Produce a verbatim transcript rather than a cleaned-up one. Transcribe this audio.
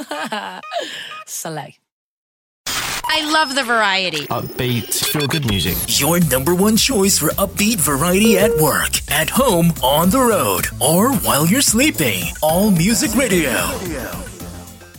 Select. I love the variety. Upbeat, feel-good music. Your number one choice for upbeat variety at work, at home, on the road, or while you're sleeping. All Music Radio.